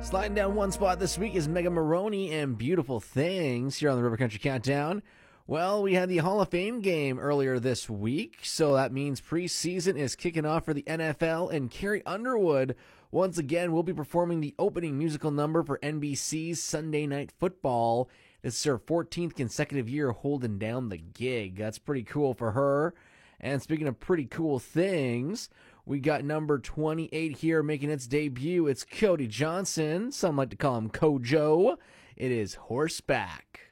Sliding down one spot this week is Mega Maroney and Beautiful Things here on the River Country Countdown. Well, we had the Hall of Fame game earlier this week, so that means preseason is kicking off for the NFL, and Carrie Underwood once again will be performing the opening musical number for NBC's Sunday Night Football. This is her 14th consecutive year holding down the gig. That's pretty cool for her. And speaking of pretty cool things, we got number 28 here making its debut. It's Cody Johnson. Some like to call him Kojo. It is Horseback.